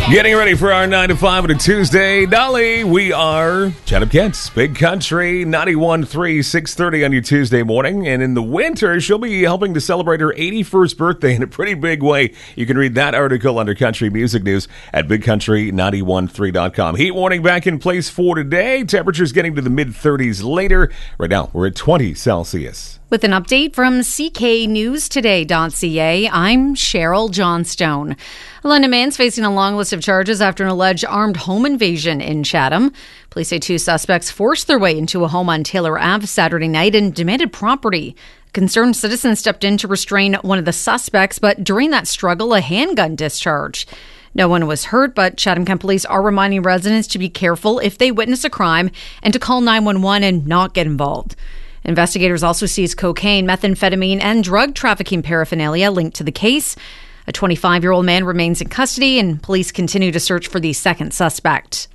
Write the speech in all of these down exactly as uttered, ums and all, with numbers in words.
Getting ready for our nine to five on a Tuesday. Dolly, we are Chatham Kent's Big Country, ninety-one point three, six thirty on your Tuesday morning. And in the winter, she'll be helping to celebrate her eighty-first birthday in a pretty big way. You can read that article under Country Music News at big country nine one three dot com. Heat warning back in place for today. Temperatures getting to the mid-thirties later. Right now, we're at twenty Celsius. With an update from C K News Today dot C A, I'm Cheryl Johnstone. A London man's facing a long list of charges after an alleged armed home invasion in Chatham. Police say two suspects forced their way into a home on Taylor Avenue Saturday night and demanded property. Concerned citizens stepped in to restrain one of the suspects, but during that struggle, a handgun discharged. No one was hurt, but Chatham Kent Police are reminding residents to be careful if they witness a crime and to call nine one one and not get involved. Investigators also seized cocaine, methamphetamine, and drug trafficking paraphernalia linked to the case. A twenty-five-year-old man remains in custody, and police continue to search for the second suspect.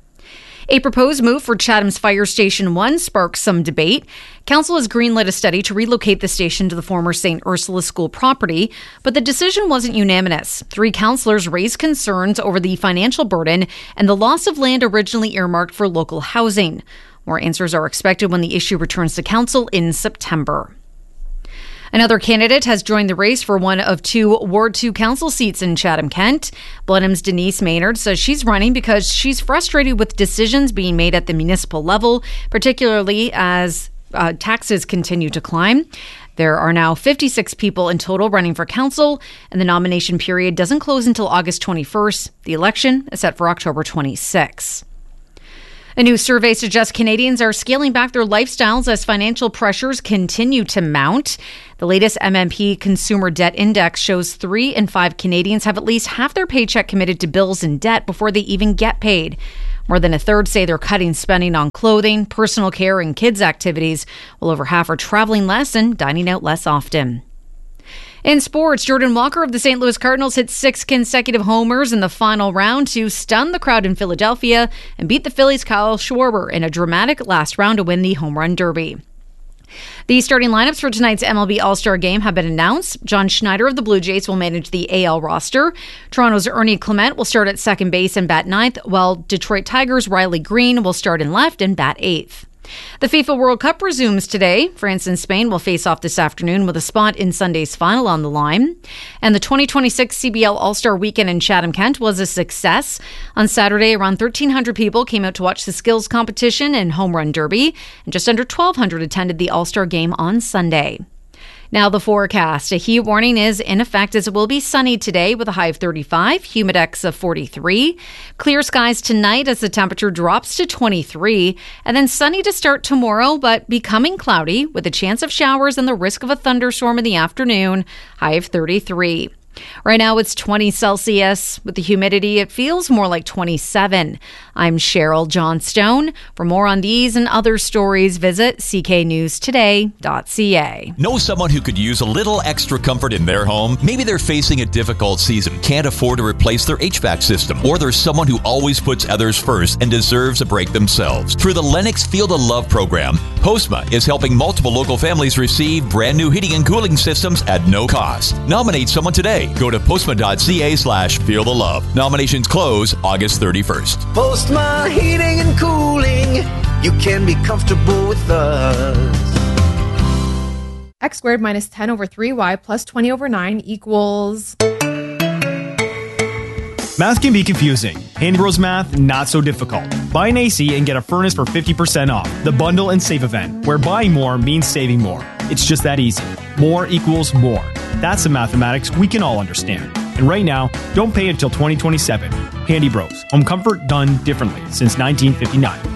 A proposed move for Chatham's Fire Station one sparks some debate. Council has greenlit a study to relocate the station to the former Saint Ursula School property, but the decision wasn't unanimous. Three councillors raised concerns over the financial burden and the loss of land originally earmarked for local housing. More answers are expected when the issue returns to council in September. Another candidate has joined the race for one of two Ward two council seats in Chatham-Kent. Blenheim's Denise Maynard says she's running because she's frustrated with decisions being made at the municipal level, particularly as uh, taxes continue to climb. There are now fifty-six people in total running for council, and the nomination period doesn't close until August twenty-first. The election is set for October twenty-sixth. A new survey suggests Canadians are scaling back their lifestyles as financial pressures continue to mount. The latest M M P Consumer Debt Index shows three in five Canadians have at least half their paycheck committed to bills and debt before they even get paid. More than a third say they're cutting spending on clothing, personal care, and kids' activities, while over half are traveling less and dining out less often. In sports, Jordan Walker of the Saint Louis Cardinals hit six consecutive homers in the final round to stun the crowd in Philadelphia and beat the Phillies' Kyle Schwarber in a dramatic last round to win the home run derby. The starting lineups for tonight's M L B All-Star Game have been announced. John Schneider of the Blue Jays will manage the A L roster. Toronto's Ernie Clement will start at second base and bat ninth, while Detroit Tigers' Riley Green will start in left and bat eighth. The FIFA World Cup resumes today. France and Spain will face off this afternoon with a spot in Sunday's final on the line. And the twenty twenty-six C B L All-Star Weekend in Chatham-Kent was a success. On Saturday, around thirteen hundred people came out to watch the skills competition and home run derby, and just under twelve hundred attended the All-Star Game on Sunday. Now the forecast. A heat warning is in effect as it will be sunny today with a high of thirty-five, humidex of forty-three. Clear skies tonight as the temperature drops to twenty-three. And then sunny to start tomorrow, but becoming cloudy with a chance of showers and the risk of a thunderstorm in the afternoon. High of thirty-three. Right now it's twenty Celsius. With the humidity, it feels more like twenty-seven. I'm Cheryl Johnstone. For more on these and other stories, visit c k news today dot c a. Know someone who could use a little extra comfort in their home? Maybe they're facing a difficult season, can't afford to replace their H V A C system, or there's someone who always puts others first and deserves a break themselves. Through the Lennox Feel the Love program, Postma is helping multiple local families receive brand new heating and cooling systems at no cost. Nominate someone today. Go to postma dot c a slash feel the love. Nominations close August thirty-first. Postma Heating and Cooling. You can be comfortable with us. X squared minus ten over three y plus twenty over nine equals... Math can be confusing. Handy Bros Math, not so difficult. Buy an A C and get a furnace for fifty percent off. The Bundle and Save event, where buying more means saving more. It's just that easy. More equals more. That's the mathematics we can all understand. And right now, don't pay until twenty twenty-seven. Handy Bros. Home comfort done differently since nineteen fifty-nine.